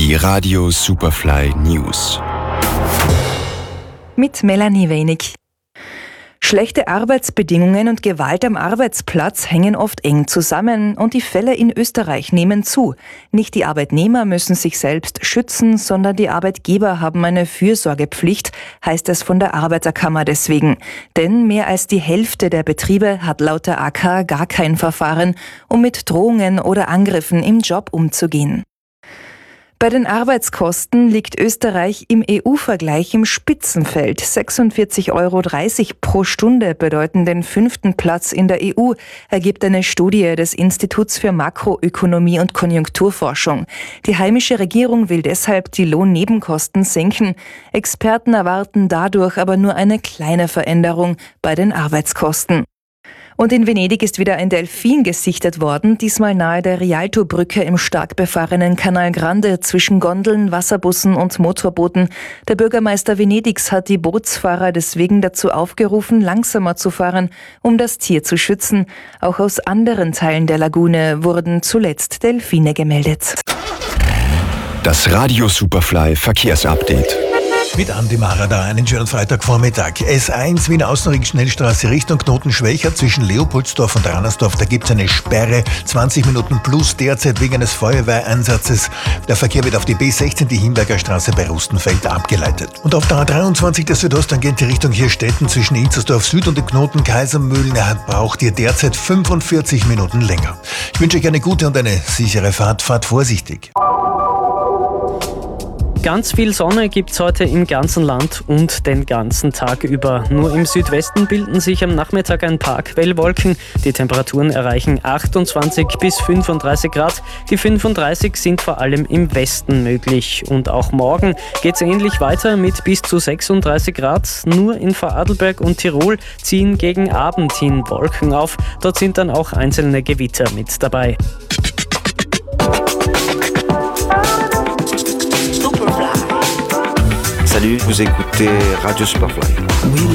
Die Radio Superfly News. Mit Melanie Wenig. Schlechte Arbeitsbedingungen und Gewalt am Arbeitsplatz hängen oft eng zusammen und die Fälle in Österreich nehmen zu. Nicht die Arbeitnehmer müssen sich selbst schützen, sondern die Arbeitgeber haben eine Fürsorgepflicht, heißt es von der Arbeiterkammer deswegen. Denn mehr als die Hälfte der Betriebe hat laut der AK gar kein Verfahren, um mit Drohungen oder Angriffen im Job umzugehen. Bei den Arbeitskosten liegt Österreich im EU-Vergleich im Spitzenfeld. 46,30 € pro Stunde bedeuten den 5. Platz in der EU, ergibt eine Studie des Instituts für Makroökonomie und Konjunkturforschung. Die heimische Regierung will deshalb die Lohnnebenkosten senken. Experten erwarten dadurch aber nur eine kleine Veränderung bei den Arbeitskosten. Und in Venedig ist wieder ein Delfin gesichtet worden, diesmal nahe der Rialto-Brücke im stark befahrenen Canal Grande zwischen Gondeln, Wasserbussen und Motorbooten. Der Bürgermeister Venedigs hat die Bootsfahrer deswegen dazu aufgerufen, langsamer zu fahren, um das Tier zu schützen. Auch aus anderen Teilen der Lagune wurden zuletzt Delfine gemeldet. Das Radio Superfly Verkehrsupdate. Mit Andi Marada, einen schönen Freitagvormittag. S1 Wiener Außenring-Schnellstraße Richtung Knotenschwächer zwischen Leopoldsdorf und Ranersdorf. Da gibt's eine Sperre, 20 Minuten plus derzeit wegen eines Feuerwehreinsatzes. Der Verkehr wird auf die B16, die Himberger Straße bei Rustenfeld, abgeleitet. Und auf der A23 der Südosttangente Richtung Hirstetten zwischen Inzersdorf Süd und dem Knoten Kaisermühlen braucht ihr derzeit 45 Minuten länger. Ich wünsche euch eine gute und eine sichere Fahrt. Fahrt vorsichtig. Ganz viel Sonne gibt's heute im ganzen Land und den ganzen Tag über. Nur im Südwesten bilden sich am Nachmittag ein paar Quellwolken. Die Temperaturen erreichen 28 bis 35 Grad. Die 35 sind vor allem im Westen möglich. Und auch morgen geht's ähnlich weiter mit bis zu 36 Grad. Nur in Vorarlberg und Tirol ziehen gegen Abend hin Wolken auf. Dort sind dann auch einzelne Gewitter mit dabei. Salut, vous écoutez Radio Superfly.